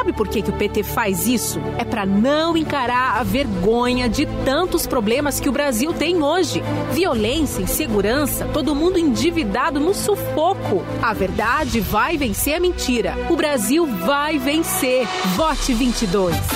Sabe por que o PT faz isso? É para não encarar a vergonha de tantos problemas que o Brasil tem hoje. Violência, insegurança, todo mundo endividado no sufoco. A verdade vai vencer a mentira. O Brasil vai vencer. Vote 22.